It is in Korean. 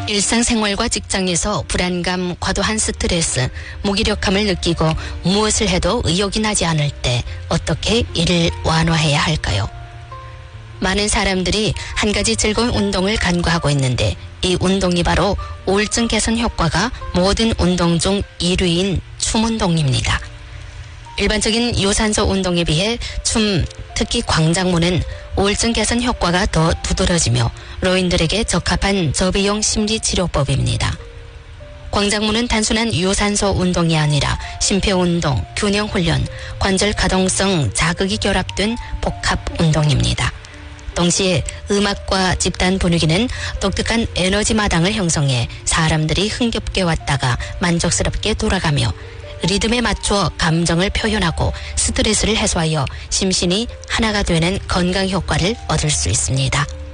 일상생활과 직장에서 불안감, 과도한 스트레스, 무기력함을 느끼고 무엇을 해도 의욕이 나지 않을 때 어떻게 이를 완화해야 할까요? 많은 사람들이 한 가지 즐거운 운동을 간구하고 있는데 이 운동이 바로 우울증 개선 효과가 모든 운동 중 1위인 춤 운동입니다. 일반적인 유산소 운동에 비해 춤, 특히 광장舞는 우울증 개선 효과가 더 두드러지며 노인들에게 적합한 저비용 심리치료법입니다. 광장舞는 단순한 유산소 운동이 아니라 심폐운동, 균형훈련, 관절 가동성 자극이 결합된 복합 운동입니다. 동시에 음악과 집단 분위기는 독특한 에너지 마당을 형성해 사람들이 흥겹게 왔다가 만족스럽게 돌아가며 리듬에 맞춰 감정을 표현하고 스트레스를 해소하여 심신이 하나가 되는 건강 효과를 얻을 수 있습니다.